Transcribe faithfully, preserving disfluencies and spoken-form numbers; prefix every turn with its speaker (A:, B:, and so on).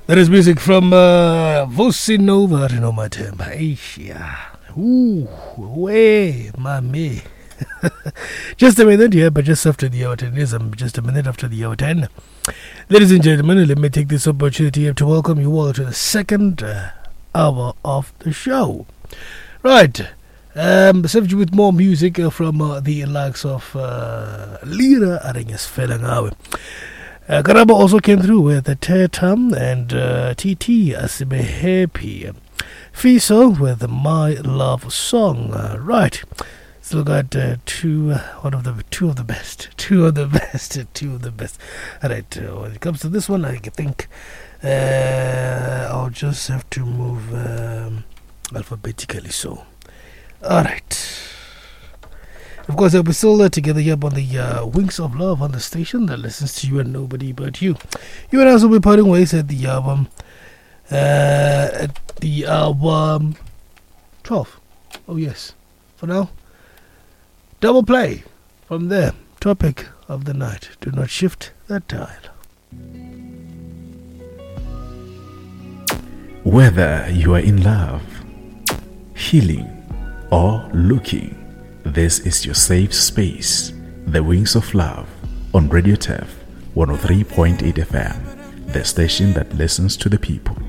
A: That is music from uh, Voci Nova Renomatemba Asia. Ooh, way, mami. Just a minute here, but just after the hour ten. Yes, I'm just a minute after the hour ten. Ladies and gentlemen, let me take this opportunity to welcome you all to the second uh, hour of the show. Right. Um, served you with more music uh, from uh, the likes of uh, Lira Arenges Felangawe. Uh, Karaba also came through with the Tetam and uh, T T Asibe Happy. Fiso with the My Love Song. Uh, right. Still got uh, two, uh, one of the two of the best, two of the best, two of the best. All right. Uh, when it comes to this one, I think uh, I'll just have to move um, alphabetically. So, all right. Of course, we're still uh, together here on the uh, Wings of Love on the station that listens to you and nobody but you. You and us will be parting ways at the album, uh, at the album twelve. Oh yes, for now. Double play from there. Topic of the night. Do not shift that dial.
B: Whether you are in love, healing, or looking, this is your safe space. The Wings of Love on Radio T E F one oh three point eight F M, the station that listens to the people.